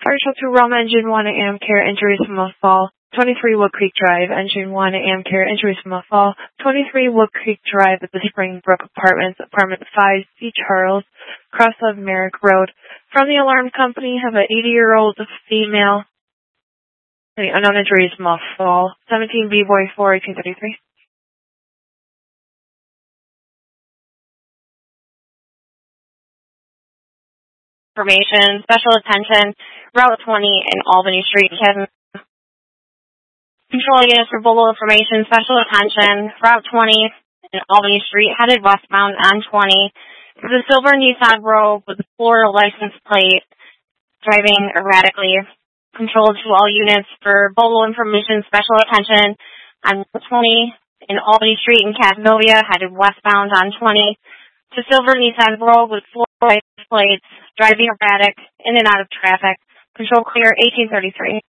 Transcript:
Partial to Roma, Engine 1 at Amcare, injuries from a fall. 23 Wood Creek Drive, Engine 1 at Amcare, injuries from a fall. 23 Wood Creek Drive at the Springbrook Apartments, Apartment 5, C. Charles, cross of Merrick Road. From the alarm company, have an 80-year-old female. Unknown injuries from a fall. 17 B-Boy 4, 1833. Information, special attention, Route 20 in Albany Street, Control units for Bolo information, special attention, Route 20 in Albany Street, headed westbound on 20. The silver Nissan Rogue with the Florida license plate, driving erratically. Control to all units for Bolo information, special attention on Route 20 in Albany Street in Casanova, headed westbound on 20. The silver Nissan Rogue with Florida license plates, driving erratic, in and out of traffic. Control clear, 1833.